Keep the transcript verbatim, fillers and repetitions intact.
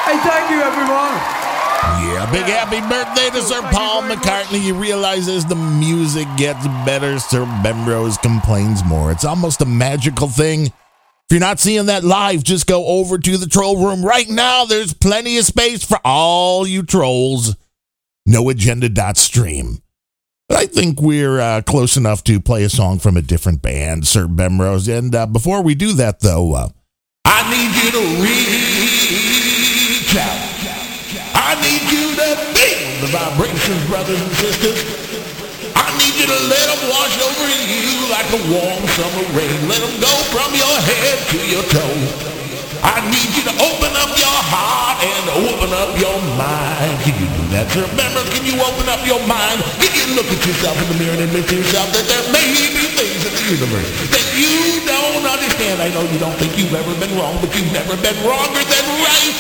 Hey, thank you, everyone. Yeah, big happy birthday to Sir Paul McCartney. You realize as the music gets better, Sir Bemrose complains more. It's almost a magical thing. If you're not seeing that live, just go over to the troll room right now. There's plenty of space for all you trolls. no agenda dot stream. But I think we're uh, close enough to play a song from a different band, Sir Bemrose. And uh, before we do that, though, uh, I need you to reach out. I need you to feel the vibrations, brothers and sisters. I need you to let them wash over you like a warm summer rain. Let them go from your head to your toe. I need you to open up your heart and open up your mind. Can you do that, sir? Remember, can you open up your mind? Can you look at yourself in the mirror and admit to yourself that there may be things in the universe that you don't understand? I know you don't think you've ever been wrong, but you've never been wronger than right.